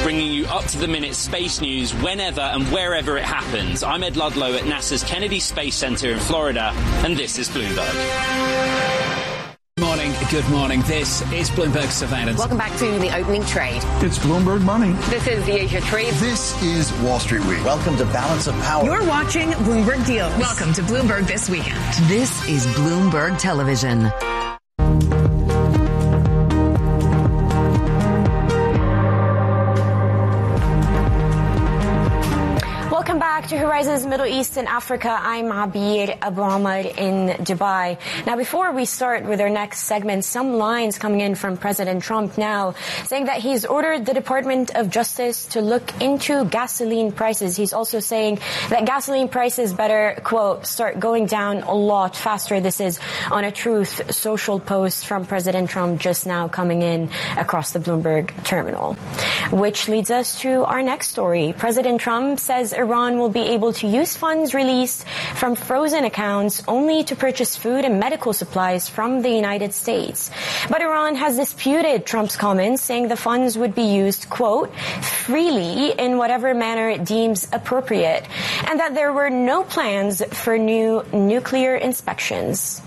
bringing you up-to-the-minute space news whenever and wherever it happens. I'm Ed Ludlow at NASA's Kennedy Space Center in Florida, and this is Bloomberg. Good morning. This is Bloomberg Surveillance. Welcome back to the opening trade. It's Bloomberg Money. This is the Asia Trade. This is Wall Street Week. Welcome to Balance of Power. You're watching Bloomberg Deals. Welcome to Bloomberg This Weekend. This is Bloomberg Television. Welcome back to Horizons Middle East and Africa. I'm Abir Abu Ahmad in Dubai. Now, before we start with our next segment, some lines coming in from President Trump now saying that he's ordered the Department of Justice to look into gasoline prices. He's also saying that gasoline prices better, quote, start going down a lot faster. This is on a Truth Social post from President Trump just now coming in across the Bloomberg terminal. Which leads us to our next story. President Trump says Iran will be able to use funds released from frozen accounts only to purchase food and medical supplies from the United States. But Iran has disputed Trump's comments, saying the funds would be used, quote, freely in whatever manner it deems appropriate, and that there were no plans for new nuclear inspections.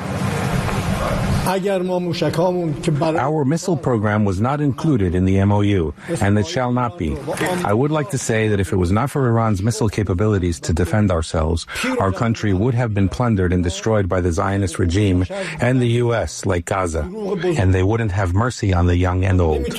Our missile program was not included in the MOU, and it shall not be. I would like to say that if it was not for Iran's missile capabilities to defend ourselves, our country would have been plundered and destroyed by the Zionist regime and the U.S. like Gaza, and they wouldn't have mercy on the young and old.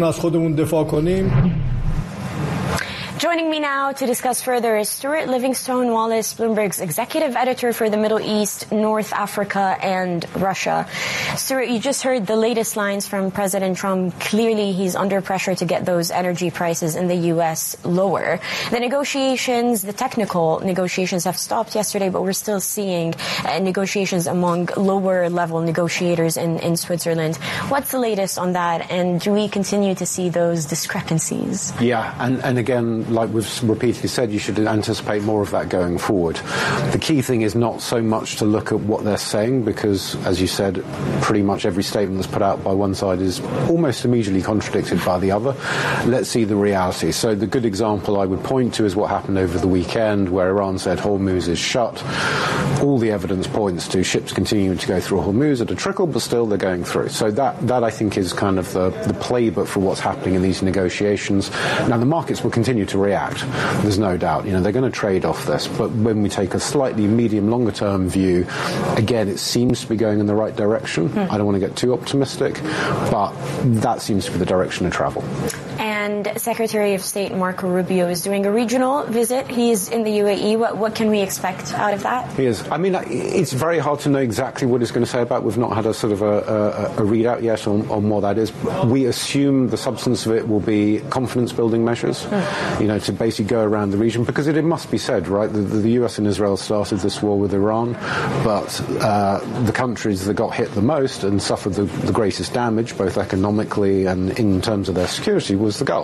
Joining me now to discuss further is Stuart Livingstone Wallace, Bloomberg's executive editor for the Middle East, North Africa, and Russia. Stuart, you just heard the latest lines from President Trump. Clearly, he's under pressure to get those energy prices in the U.S. lower. The negotiations, the technical negotiations have stopped yesterday, but we're still seeing negotiations among lower-level negotiators in Switzerland. What's the latest on that, and do we continue to see those discrepancies? Yeah, and again, like we've repeatedly said, you should anticipate more of that going forward. The key thing is not so much to look at what they're saying, because, as you said, pretty much every statement that's put out by one side is almost immediately contradicted by the other. Let's see the reality. So the good example I would point to is what happened over the weekend, where Iran said Hormuz is shut. All the evidence points to ships continuing to go through Hormuz at a trickle, but still they're going through. So that I think is kind of the playbook for what's happening in these negotiations. Now, the markets will continue to react. There's no doubt. They're going to trade off this. But when we take a slightly medium, longer term view, again, it seems to be going in the right direction. I don't want to get too optimistic, but that seems to be the direction of travel. And Secretary of State Marco Rubio is doing a regional visit. He's in the UAE. What can we expect out of that? He is. I mean, it's very hard to know exactly what he's going to say about. We've not had a sort of a readout yet on what that is. We assume the substance of it will be confidence-building measures, to basically go around the region, because it must be said, right, the US and Israel started this war with Iran, but the countries that got hit the most and suffered the greatest damage, both economically and in terms of their security, was the Gulf.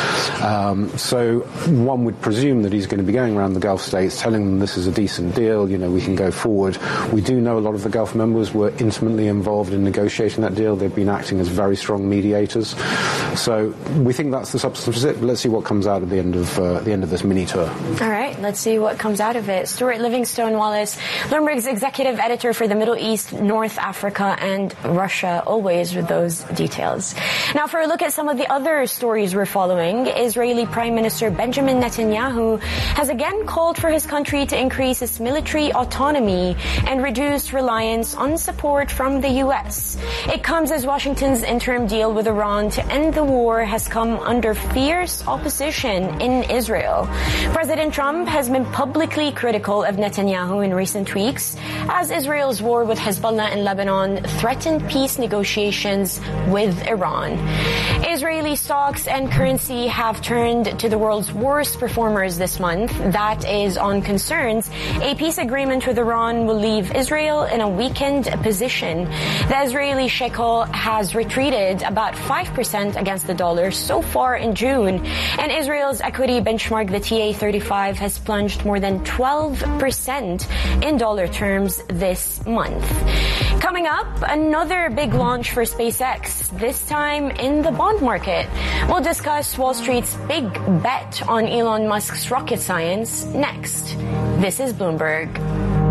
So one would presume that he's going to be going around the Gulf states telling them this is a decent deal, we can go forward. We do know a lot of the Gulf members were intimately involved in negotiating that deal. They've been acting as very strong mediators. So we think that's the substance of it, but let's see what comes out at the end of this mini tour. All right, let's see what comes out of it. Stuart Livingstone Wallace, Bloomberg's executive editor for the Middle East, North Africa, and Russia, always with those details. Now, for a look at some of the other stories we're following, Israeli Prime Minister Benjamin Netanyahu has again called for his country to increase its military autonomy and reduce reliance on support from the U.S. It comes as Washington's interim deal with Iran to end the war has come under fierce opposition in Israel. President Trump has been publicly critical of Netanyahu in recent weeks as Israel's war with Hezbollah in Lebanon threatened peace negotiations with Iran. Israeli stocks and currency have turned to the world's worst performers this month. That is on concerns a peace agreement with Iran will leave Israel in a weakened position. The Israeli shekel has retreated about 5% against the dollar so far in June, and Israel's equity benchmark, the TA-35, has plunged more than 12% in dollar terms this month. Coming up, another big launch for SpaceX, this time in the bond market. We'll discuss Wall Street's big bet on Elon Musk's rocket science next. This is Bloomberg.